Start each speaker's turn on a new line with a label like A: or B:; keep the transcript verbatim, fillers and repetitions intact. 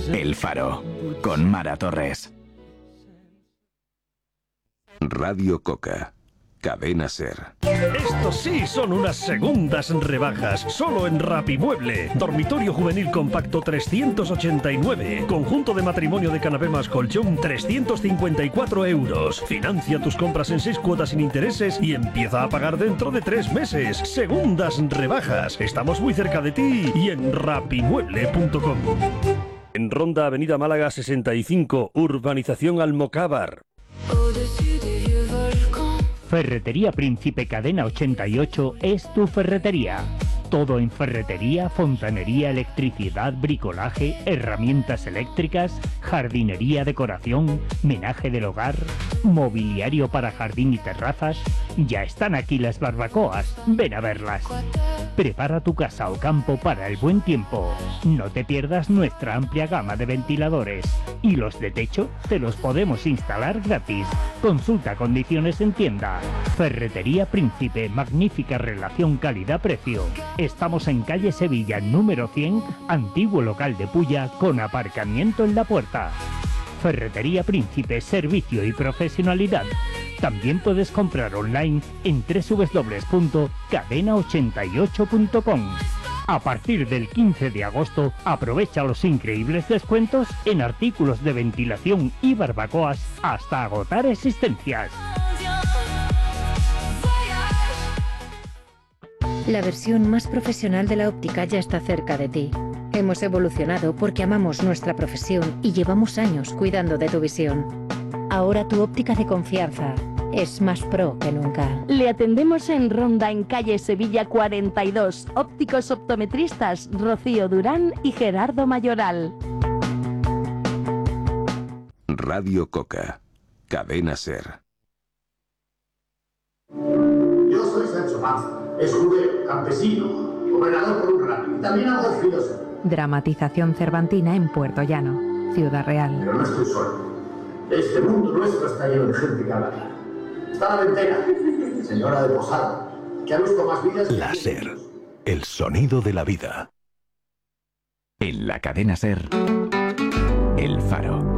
A: El Faro, con Mara Torres.
B: Radio Coca. Cadena Ser.
C: Estos sí son unas segundas rebajas, solo en Rapimueble. Dormitorio juvenil compacto trescientos ochenta y nueve. Conjunto de matrimonio de canapé más colchón trescientos cincuenta y cuatro euros. Financia tus compras en seis cuotas sin intereses y empieza a pagar dentro de tres meses. Segundas rebajas. Estamos muy cerca de ti y en rapimueble punto com. En Ronda Avenida Málaga sesenta y cinco, Urbanización Almocávar.
D: Ferretería Príncipe Cadena ochenta y ocho es tu ferretería. Todo en ferretería, fontanería, electricidad, bricolaje, herramientas eléctricas, jardinería, decoración, menaje del hogar, mobiliario para jardín y terrazas. Ya están aquí las barbacoas, ven a verlas. Prepara tu casa o campo para el buen tiempo. No te pierdas nuestra amplia gama de ventiladores. Y los de techo te los podemos instalar gratis. Consulta condiciones en tienda. Ferretería Príncipe, magnífica relación calidad-precio. Estamos en calle Sevilla, número cien, antiguo local de Pulla, con aparcamiento en la puerta. Ferretería Príncipe, servicio y profesionalidad. También puedes comprar online en doble u doble u doble u punto cadena ochenta y ocho punto com. A partir del quince de agosto, aprovecha los increíbles descuentos en artículos de ventilación y barbacoas hasta agotar existencias.
E: La versión más profesional de la óptica ya está cerca de ti. Hemos evolucionado porque amamos nuestra profesión y llevamos años cuidando de tu visión. Ahora tu óptica de confianza es más pro que nunca.
F: Le atendemos en Ronda, en calle Sevilla cuarenta y dos. Ópticos optometristas Rocío Durán y Gerardo Mayoral.
B: Radio Coca. Cadena Ser.
G: Yo soy Sancho Panza. Escudero, campesino, gobernador por un rato y también algo filósofo.
H: Dramatización cervantina en Puerto Llano, Ciudad Real.
G: Pero no estoy solo. Este mundo nuestro está lleno de gente que habla claro. Está la ventera, señora de Posada, que ha visto más vidas...
A: La Ser, el sonido de la vida. En la Cadena Ser, El Faro.